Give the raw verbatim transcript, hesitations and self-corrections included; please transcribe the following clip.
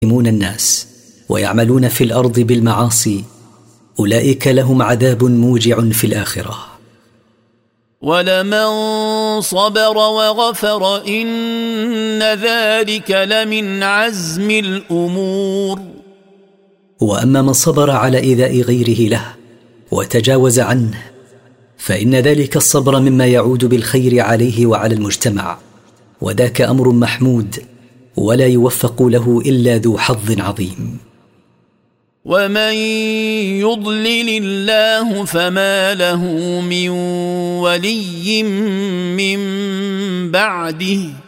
يظلمون الناس ويعملون في الأرض بالمعاصي أولئك لهم عذاب موجع في الآخرة. ولمن صبر وغفر إن ذلك لمن عزم الأمور. وأما من صبر على إيذاء غيره له وتجاوز عنه فإن ذلك الصبر مما يعود بالخير عليه وعلى المجتمع، وذاك أمر محمود ولا يوفق له إلا ذو حظ عظيم. ومن يضلل الله فما له من ولي من بعده